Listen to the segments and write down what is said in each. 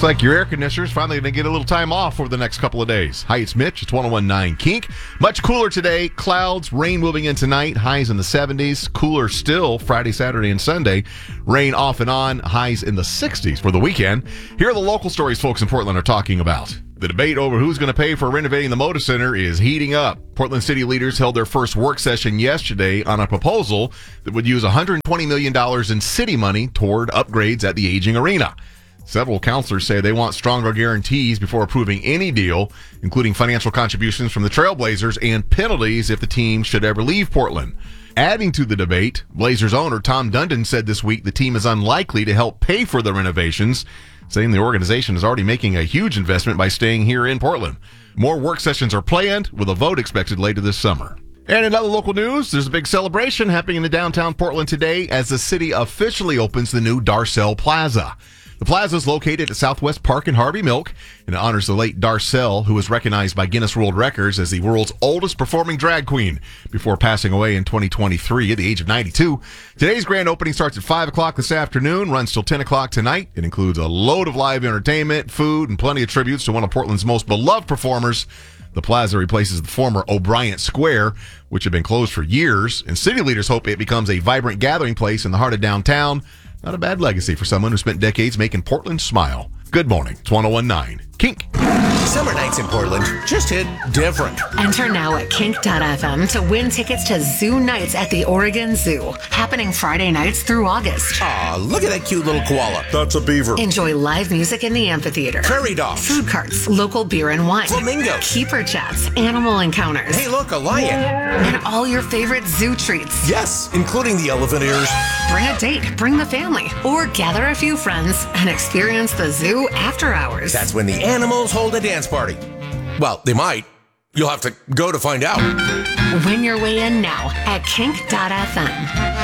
Looks like your air conditioner's finally going to get a little time off over the next couple of days. Hi, it's Mitch. It's 101.9 Kink. Much cooler today. Clouds, rain moving in tonight. Highs in the 70s. Cooler still Friday, Saturday, and Sunday. Rain off and on. Highs in the 60s for the weekend. Here are the local stories folks in Portland are talking about. The debate over who's going to pay for renovating the Moda Center is heating up. Portland city leaders held their first work session yesterday on a proposal that would use $120 million in city money toward upgrades at the aging arena. Several councilors say they want stronger guarantees before approving any deal, including financial contributions from the Trailblazers and penalties if the team should ever leave Portland. Adding to the debate, Blazers owner Tom Dundon said this week the team is unlikely to help pay for the renovations, saying the organization is already making a huge investment by staying here in Portland. More work sessions are planned, with a vote expected later this summer. And in other local news, there's a big celebration happening in downtown Portland today as the city officially opens the new Darcel Plaza. The plaza is located at Southwest Park in Harvey Milk, and it honors the late Darcel, who was recognized by Guinness World Records as the world's oldest performing drag queen before passing away in 2023 at the age of 92. Today's grand opening starts at 5 o'clock this afternoon, runs till 10 o'clock tonight. It includes a load of live entertainment, food, and plenty of tributes to one of Portland's most beloved performers. The plaza replaces the former O'Brien Square, which had been closed for years, and city leaders hope it becomes a vibrant gathering place in the heart of downtown. Not a bad legacy for someone who spent decades making Portland smile. Good morning. It's 101.9 Kink. Summer nights in Portland just hit different. Enter now at kink.fm to win tickets to Zoo Nights at the Oregon Zoo, happening Friday nights through August. Aw, look at that cute little koala. That's a beaver. Enjoy live music in the amphitheater, Prairie dogs, food carts, local beer and wine, flamingos, keeper chats, animal encounters. Hey, look, a lion. And all your favorite zoo treats. Yes, including the elephant ears. Bring a date, bring the family, or gather a few friends and experience the zoo after hours. That's when the animals hold a dance party. Well, they might. You'll have to go to find out. Win your way in now at kink.fm.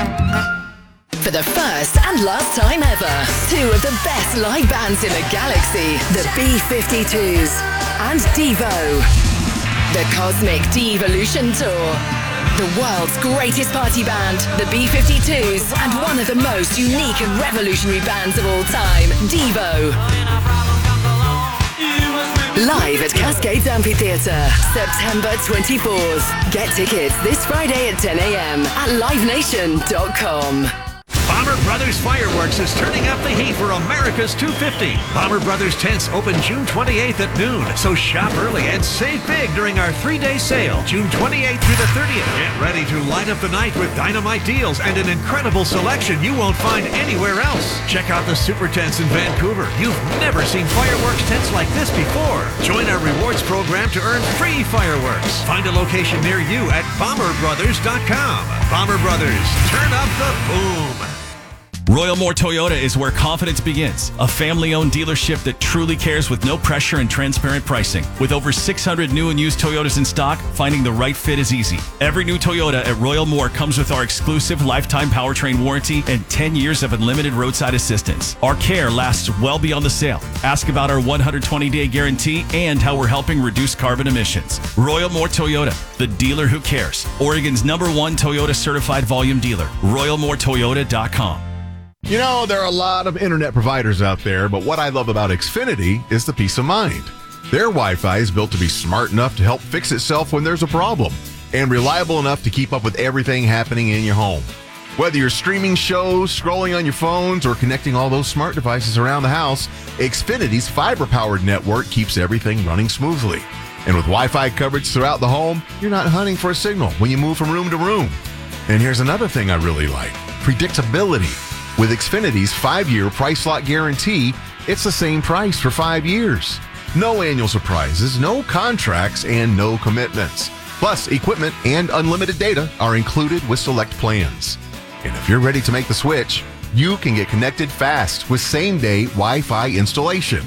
For the first and last time ever, two of the best live bands in the galaxy, the B-52s and Devo. The Cosmic Devolution Tour. The world's greatest party band, the B-52s, and one of the most unique and revolutionary bands of all time, Devo. Live at Cascades Amphitheatre, September 24th. Get tickets this Friday at 10 a.m. at livenation.com. Bomber Brothers Fireworks is turning up the heat for America's 250. Bomber Brothers tents open June 28th at noon, so shop early and save big during our 3-day sale, June 28th through the 30th. Get ready to light up the night with dynamite deals and an incredible selection you won't find anywhere else. Check out the super tents in Vancouver. You've never seen fireworks tents like this before. Join our rewards program to earn free fireworks. Find a location near you at bomberbrothers.com. Bomber Brothers, turn up the boom. Royal Moore Toyota is where confidence begins. A family-owned dealership that truly cares with no pressure and transparent pricing. With over 600 new and used Toyotas in stock, finding the right fit is easy. Every new Toyota at Royal Moore comes with our exclusive lifetime powertrain warranty and 10 years of unlimited roadside assistance. Our care lasts well beyond the sale. Ask about our 120-day guarantee and how we're helping reduce carbon emissions. Royal Moore Toyota, the dealer who cares. Oregon's #1 Toyota certified volume dealer. RoyalMooreToyota.com. You know, there are a lot of internet providers out there, but what I love about Xfinity is the peace of mind. Their Wi-Fi is built to be smart enough to help fix itself when there's a problem, and reliable enough to keep up with everything happening in your home. Whether you're streaming shows, scrolling on your phones, or connecting all those smart devices around the house, Xfinity's fiber-powered network keeps everything running smoothly. And with Wi-Fi coverage throughout the home, you're not hunting for a signal when you move from room to room. And here's another thing I really like: predictability. With Xfinity's 5-year price lock guarantee, it's the same price for 5 years. No annual surprises, no contracts, and no commitments. Plus, equipment and unlimited data are included with select plans. And if you're ready to make the switch, you can get connected fast with same-day Wi-Fi installation.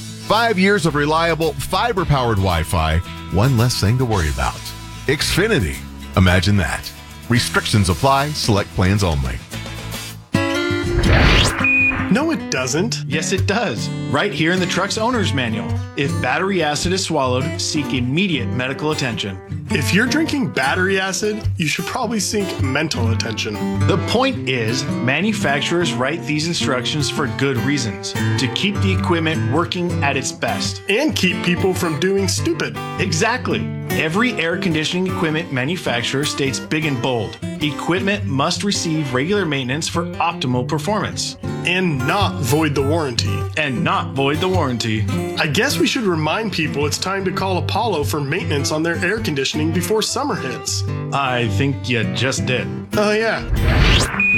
5 years of reliable, fiber-powered Wi-Fi, one less thing to worry about. Xfinity. Imagine that. Restrictions apply, select plans only. No, it doesn't. Yes, it does. Right here in the truck's owner's manual. If battery acid is swallowed, seek immediate medical attention. If you're drinking battery acid, you should probably seek mental attention. The point is, manufacturers write these instructions for good reasons, to keep the equipment working at its best. And keep people from doing stupid. Exactly. Every air conditioning equipment manufacturer states big and bold, equipment must receive regular maintenance for optimal performance. And not void the warranty. And not void the warranty. I guess we should remind people it's time to call Apollo for maintenance on their air conditioning before summer hits. I think you just did. Oh yeah.